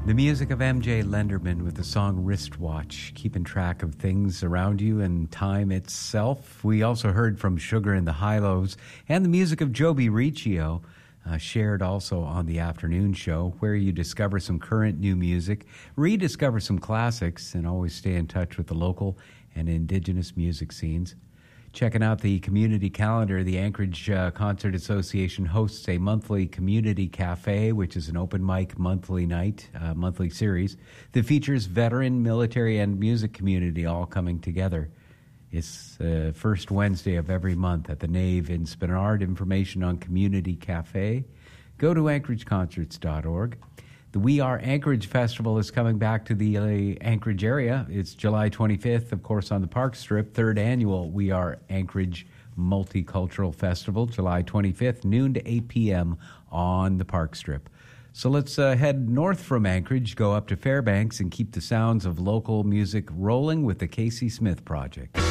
The music of MJ Lenderman with the song Wristwatch, keeping track of things around you and time itself. We also heard from Sugar and the Hi-Lows and the music of Joby Riccio, shared also on the afternoon show, where you discover some current new music, rediscover some classics, and always stay in touch with the local and indigenous music scenes. Checking out the community calendar, the Anchorage Concert Association hosts a monthly community cafe, which is an open mic monthly night, monthly series that features veteran, military, and music community all coming together. It's the first Wednesday of every month at the Nave in Spenard. Information on Community Cafe, go to anchorageconcerts.org. The We Are Anchorage Festival is coming back to the Anchorage area. It's July 25th, of course, on the Park Strip. Third annual We Are Anchorage Multicultural Festival, July 25th, noon to 8 p.m. on the Park Strip. So let's head north from Anchorage, go up to Fairbanks, and keep the sounds of local music rolling with the Casey Smith Project.